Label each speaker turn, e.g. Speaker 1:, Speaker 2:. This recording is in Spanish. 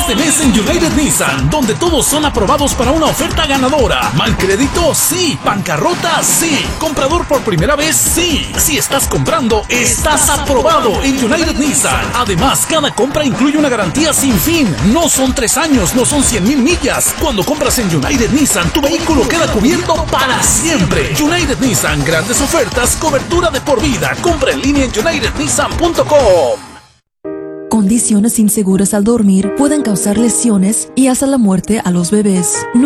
Speaker 1: Este mes en United Nissan, donde todos son aprobados para una oferta ganadora. Mal crédito, sí. Bancarrota, sí. Comprador por primera vez, sí. Si estás comprando, estás aprobado en United Nissan. Además, cada compra incluye una garantía sin fin. No son 3 años, no son 100,000 millas. Cuando compras en United Nissan, tu vehículo queda cubierto para siempre. United Nissan, grandes ofertas, cobertura de por vida. Compra en línea en unitednissan.com.
Speaker 2: Condiciones inseguras al dormir pueden causar lesiones y hasta la muerte a los bebés.